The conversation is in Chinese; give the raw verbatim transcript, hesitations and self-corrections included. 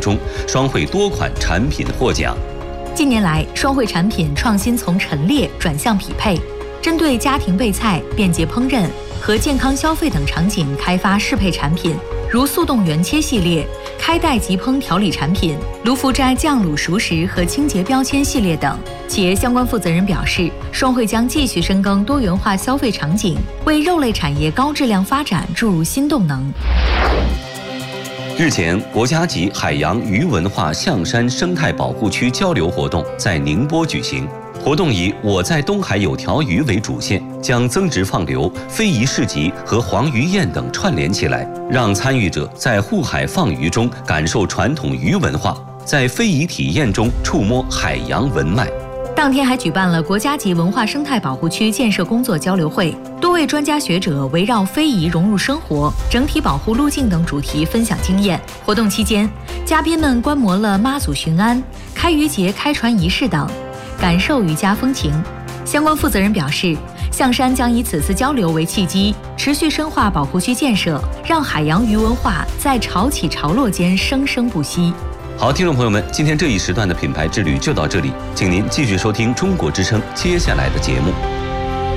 中，双汇多款产品获奖。 近年来，双汇产品创新从陈列转向匹配，针对家庭备菜、便捷烹饪和健康消费等场景开发适配产品，如速冻原切系列、开袋即烹调理产品、卢浮斋酱卤熟食和清洁标签系列等。企业相关负责人表示，双汇将继续深耕多元化消费场景，为肉类产业高质量发展注入新动能。 日前，国家级海洋鱼文化象山生态保护区交流活动在宁波举行。活动以“我在东海有条鱼”为主线，将增值放流、非遗市集和黄鱼宴等串联起来，让参与者在护海放鱼中感受传统鱼文化，在非遗体验中触摸海洋文脉。 当天还举办了国家级文化生态保护区建设工作交流会，多位专家学者围绕非遗融入生活、整体保护路径等主题分享经验。活动期间，嘉宾们观摩了妈祖巡安、开渔节开船仪式等，感受渔家风情。相关负责人表示，象山将以此次交流为契机，持续深化保护区建设，让海洋鱼文化在潮起潮落间生生不息。 好，听众朋友们，今天这一时段的品牌之旅就到这里，请您继续收听中国之声接下来的节目。